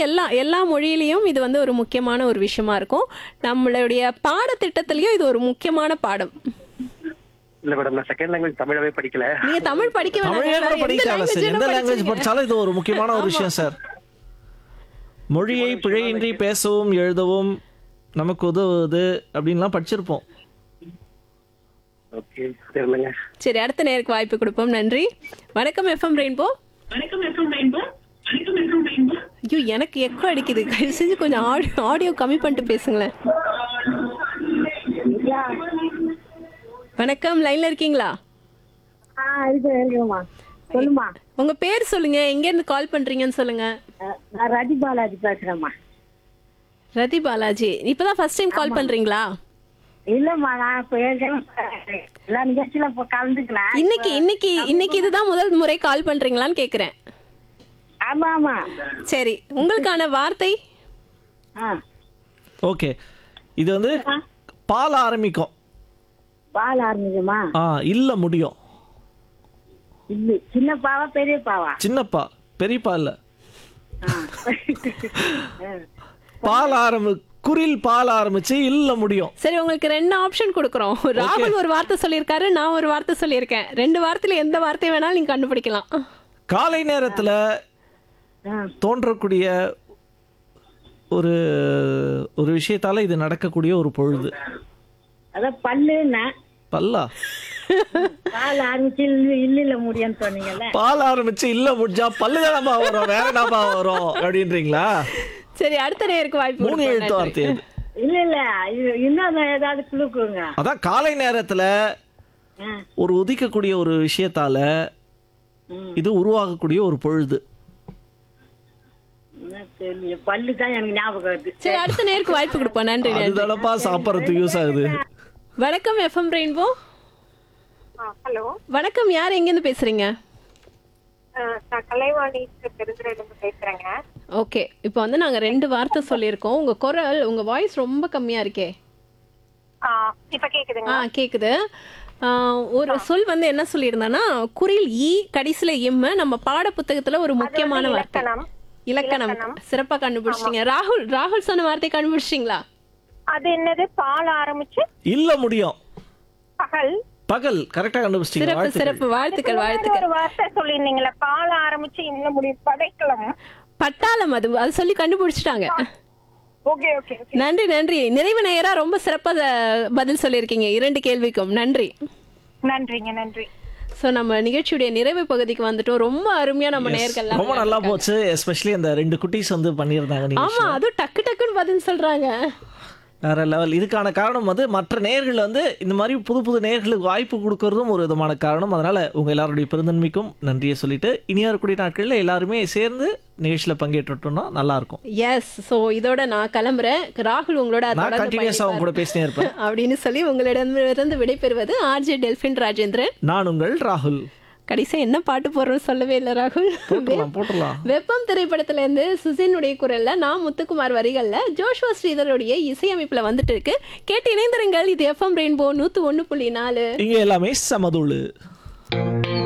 எல்லா எல்லா மொழியிலையும் இது வந்து ஒரு முக்கியமான ஒரு விஷயமா இருக்கும். நம்மளுடைய பாடத்திட்டத்திலயும் இது ஒரு முக்கியமான பாடம். இல்ல மேடம், நான் செகண்ட் லாங்குவேஜ் தமிழாவே படிக்கல. நீங்க தமிழ் படிக்க தமிழே கூட படிக்கல சார். எந்த லாங்குவேஜ் படிச்சாலும் இது ஒரு முக்கியமான ஒரு விஷயம் சார். மொழியை பிழையின்றி பேசவும் எழுதவும் நமக்கு உதவுது அப்படின்லாம் படிச்சிருப்போம். ஓகே, தெரியலங்க. சரி, அடுத்த நேருக்கு வாய்ப்பு கொடுப்போம். நன்றி. வணக்கம் எஃப்எம் ரெயின்போ. ஐயோ, எனக்கு எக்கோ அடிக்குது. தயவு செஞ்சு கொஞ்சம் ஆடியோ கம்மி பண்ணிட்டு பேசுங்களேன். வணக்கம், லைன்ல இருக்கீங்களா? சொல்லுமா. உங்க பேர் சொல்லுங்க, எங்க இருந்து கால் பண்றீங்கன்னு சொல்லுங்க. நான் ரதி பாலாஜி பேசுறேம்மா. ரதி பாலாஜி, இப்பதான் ஃபர்ஸ்ட் டைம் கால் பண்றீங்களா? இல்லம்மா, நான் இப்ப எல்லா நிகழ்ச்சியில இப்ப கலந்துக்கலாம். இன்னைக்கு இதுதான் முதல் முறை கால் பண்றீங்களான்னு கேக்குறேன். ஆமா ஆமா. சரி, உங்களுக்கான வார்த்தை. ஓகே, இது வந்து பால் ஆரம்பிக்கும். பால் ஆரம்பிக்குமா? இல்ல முடியும். இல்ல, சின்ன பாவா பெரிய பாவா? சின்னப்பா, பெரியப்பா இல்ல. பால் குரில் பால் ஆரம்பிச்சு இல்ல முடியும். சரி, உங்களுக்கு 2 ஆப்ஷன் கொடுக்குறோம். ராகுல் ஒரு வார்த்தை சொல்லியிருக்காரு, நான் ஒரு வார்த்தை சொல்லியிருக்கேன். 2 வார்த்தையில எந்த வார்த்தை வேணாலும் நீங்க கண்டுபிடிக்கலாம். காலை நேரத்துல தோன்றக்கூடிய ஒரு ஒரு விஷயத்தால இது நடக்கக்கூடிய ஒரு பொழுது. அதான் பல்லுன்னா பல்லா? பால் ஆரம்பிச்சு இல்ல முடியும்னு சொன்னீங்கல்ல. பால் ஆரம்பிச்சு இல்ல முடிஞ்சா பல்லுதானப்பா வரும், வேற என்னப்பா வரும் அப்படின்றீங்களா? சரி, அடுத்த நேருக்கு வாய்ப்பு. 3 எழுத்து வார்த்தை அது. இல்ல இன்னும் ஏதாவது குழுக்குங்க. அதான் காலை நேரத்துல ஒரு உதிக்கக்கூடிய ஒரு விஷயத்தால இது உருவாகக்கூடிய ஒரு பொழுது. பல்லு தான் எனக்கு ஞாபகம் வருது. சரி, அடுத்த நேருக்கு வாய்ப்பு கொடுப்போம். நன்றி. அதுதானப்பா சாப்பிட்றதுக்கு யூஸ் ஆகுது. வணக்கம் எஃப்எம் ரெயின்போ. ஹலோ, வணக்கம், யார் எங்க இருந்து பேசுறீங்க? நான் கலைவாணி பெருந்துறையிலிருந்து பேசுறேங்க. ஓகே, இப்போ வந்து நாங்க 2 வார்த்தை சொல்லியிருக்கோம். உங்க குரல், உங்க வாய்ஸ் ரொம்ப கம்மியா இருக்கே. இப்ப கேக்குதுங்க? கேக்குது. ஒரு சொல் வந்து என்ன சொல்லியிருந்தேன்னா, குரில் ஈ, கடைசியில எம். நம்ம பாட புத்தகத்துல ஒரு முக்கியமான வார்த்தை. இலக்கணம். சிறப்பா கண்டுபிடிச்சிட்டீங்க. ராகுல் சொன்ன வார்த்தை கண்டுபிடிச்சிட்டீங்களா? அது என்னது? பால் ஆரம்பிச்சு இல்ல முடியும். பகல். கரெக்டா கண்டுபிடிச்சிட்டீங்க. சிறப்பு, வாழ்த்துக்கள். ஒரு வார்த்தை சொல்லிருந்தீங்களா? பால் ஆரம்பிச்சு இல்ல முடியும். படைக்கலம், பட்டாளம். அது சொல்லி கண்டுபிடிச்சிட்டாங்க. ஓகே. நன்றி. நிறைவு நேயரா ரொம்ப சிறப்பா பதில் சொல்லியிருக்கீங்க 2 கேள்விக்கும். நன்றி. சோ நம்ம நிகழ்ச்சியுடைய நிறைவு பகுதிக்கு வந்துட்டோம். ரொம்ப அருமையா நம்ம நேயர்கள் ரொம்ப நல்லா போச்சு. எஸ்பெஷலி அந்த 2 குட்டீஸ் வந்து பண்ணியிருந்தாங்க. ஆமா, அதுவும் டக்குன்னு பதில் சொல்றாங்க. வேற லெவல். இதுக்கான காரணம் வந்து மற்ற நேயர்கள் வந்து இந்த மாதிரி புது நேயர்களுக்கு வாய்ப்பு கொடுக்கறதும் ஒரு விதமான காரணம். அதனால உங்க எல்லாருடைய பெருந்தன்மைக்கும் நன்றியை சொல்லிட்டு இனி வரக்கூடிய நாட்களில் எல்லாருமே சேர்ந்து நிகழ்ச்சியில பங்கேற்றோம்னா நல்லா இருக்கும். எஸ். சோ இதோட நான் கிளம்புறேன். ராகுல் உங்களோட கூட பேசினே இருப்பேன் அப்படின்னு சொல்லி உங்களிடமிருந்து விடைபெறுவது ஆர்ஜே டெல்பின் ராஜேந்திரன். நான் உங்கள் ராகுல். கடைசியா என்ன பாட்டு போடுறோம் சொல்லவே இல்லை ராகுல். போட்டுடலாம். வெப்பம் திரைப்படத்துல இருந்து சுசினுடைய குரல்ல, நான் முத்துக்குமார் வரிகள்ல, ஜோஷ்வா ஸ்ரீதருடைய இசையமைப்புல வந்துட்டு இருக்கு. கேட்டு இணைந்திருங்கள். இது எஃப்எம் ரெயின்போ 101.4. இங்க எல்லாமே சமதுளு.